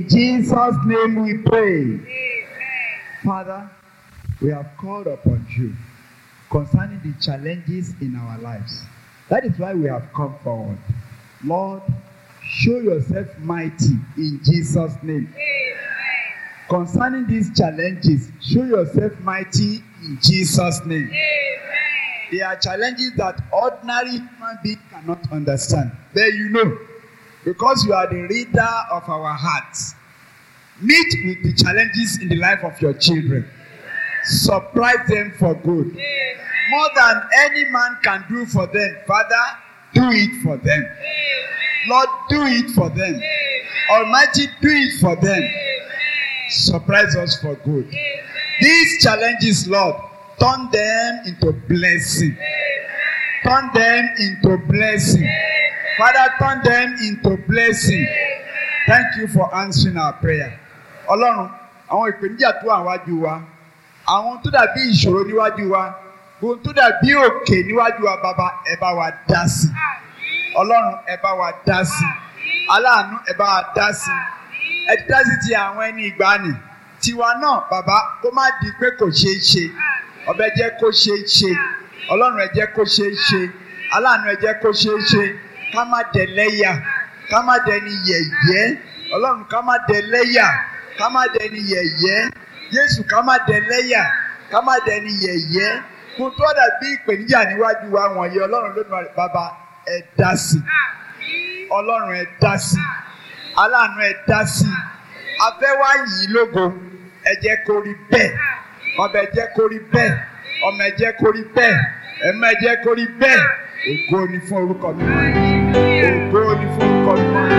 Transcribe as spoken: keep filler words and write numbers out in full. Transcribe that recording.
In Jesus' name we pray. Amen. Father, we have called upon you concerning the challenges in our lives. That is why we have come forward. Lord, show yourself mighty in Jesus' name. Amen. Concerning these challenges, show yourself mighty in Jesus' name. Amen. There are challenges that ordinary human being cannot understand. There you know, because you are the reader of our hearts. Meet with the challenges in the life of your children. Surprise them for good. Amen. More than any man can do for them, Father, do it for them. Amen. Lord, do it for them. Amen. Almighty, do it for them. Amen. Surprise us for good. Amen. These challenges, Lord, turn them into blessing. Amen. Turn them into blessing. Father, turn them into blessing. Thank you for answering our prayer. Ọlọ́run, àwọn ìpèníjà tó wà níwájú wa, àwọn tó dàbí ìṣòro níwájú wa, ohun tó dàbí òkè níwájú wa, bàbá ẹ bá wa dá sí. Ọlọ́run ẹ bá wa dá sí. Aláàánú ẹ bá wa dá sí. Ẹ ti dá sí ti àwọn ẹni ìgbàanì. Tiwa náà, bàbá, kó má di pé kò ṣeé ṣe. Ọbẹ̀ jẹ́ kó ṣeé ṣe. Ọlọ́run ẹ jẹ́ kó ṣeé ṣe. Aláàánú ẹ jẹ́ kó ṣeé ṣe. Ká má dẹ̀ lẹ́yà. Ká má dẹni yẹ̀yẹ́. Ọlọ́run ká má dẹ̀ lẹ́yà. Ká má dẹni yẹ̀yẹ́. Jésù ká má dẹ̀ lẹ́yà. Ká má dẹni yẹ̀yẹ́. Kò tó dàbí ìpèníjà níwájú wa wọ̀nyí. Ọlọ́run Olódùmarè, bàbá ẹ dá sí. Ọlọ́run ẹ dá sí. Aláàánú ẹ dá sí. Afẹ́wá yìí lógo. Ẹ jẹ́ kó rí bẹ́ẹ̀. Ọmọ ẹ jẹ́ kó rí bẹ́ẹ̀. Ọmọ ẹ jẹ́ kó rí bẹ́ẹ̀. Ẹ̀mọ ẹ jẹ́ kó rí bẹ́ẹ̀. Ògo ni fún orúkọ mímọ́. Ògo ni fún orúkọ mímọ́.